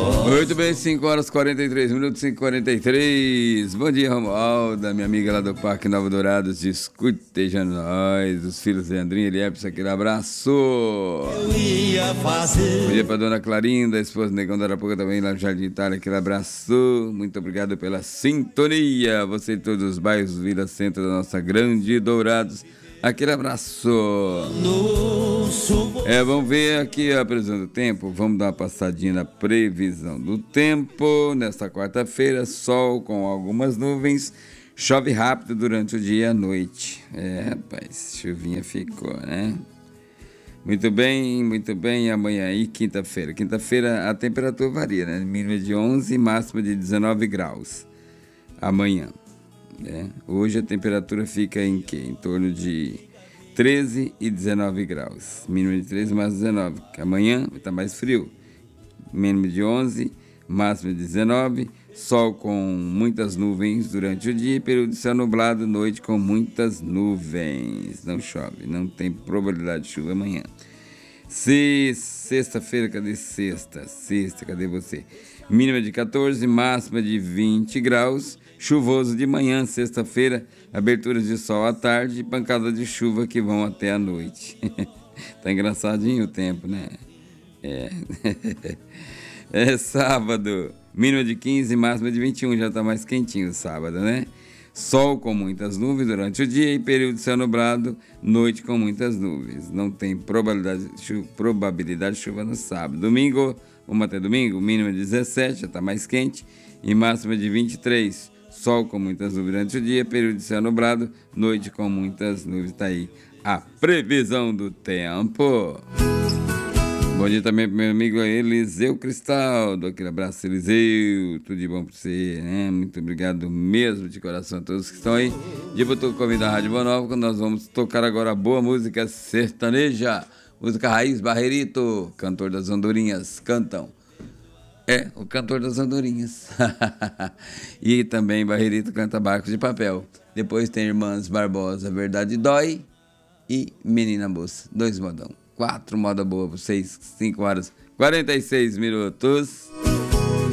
Muito bem, 5 horas 43 minutos, 5h43. Bom dia, Romualda, minha amiga lá do Parque Nova Dourados, escutejando nós, os filhos de Andrinha e Eliepes, aquele abraço. Bom dia pra dona Clarinda, esposa do Negão da Arapuca também lá no Jardim Itália, aquele abraço. Muito obrigado pela sintonia, você e todos os bairros Vila Centro da nossa grande Dourados. Aquele abraço. Vamos ver aqui a previsão do tempo. Vamos dar uma passadinha na previsão do tempo. Nesta quarta-feira, sol com algumas nuvens. Chove rápido durante o dia e a noite. Rapaz, chuvinha ficou, né? Muito bem, muito bem. Amanhã e quinta-feira. Quinta-feira a temperatura varia, né? Mínima de 11 e máxima de 19 graus. Amanhã. Hoje a temperatura fica em quê? Em torno de 13 e 19 graus. Mínimo de 13 mais 19. Amanhã está mais frio. Mínimo de 11, máximo de 19. Sol com muitas nuvens durante o dia. Período de céu nublado, noite com muitas nuvens. Não chove, não tem probabilidade de chuva amanhã. Sexta-feira, cadê sexta? Sexta, cadê você? Mínima de 14, máxima de 20 graus. Chuvoso de manhã, sexta-feira, aberturas de sol à tarde e pancadas de chuva que vão até a noite. Tá engraçadinho o tempo, né? Sábado, mínima de 15, máxima de 21, já tá mais quentinho o sábado, né? Sol com muitas nuvens durante o dia e período de céu nublado, noite com muitas nuvens. Não tem probabilidade de chuva no sábado. Domingo, vamos até domingo, mínima de 17, já tá mais quente, e máxima de 23. Sol com muitas nuvens durante o dia, período de céu nublado, noite com muitas nuvens. Tá aí a previsão do tempo. Bom dia também pro meu amigo Eliseu Cristaldo. Aquele abraço, Eliseu. Tudo de bom pra você, né? Muito obrigado mesmo, de coração, a todos que estão aí. Dia pra eu convidar a Rádio Boa Nova, quando nós vamos tocar agora a boa música sertaneja. Música Raiz Barrerito, cantor das Andorinhas, cantam. O cantor das Andorinhas. E também Barrerito canta Barcos de Papel. Depois tem Irmãs Barbosa, Verdade Dói. E Menina Moça, 2 modão. 4 moda boa, 6, 5 horas, 46 minutos.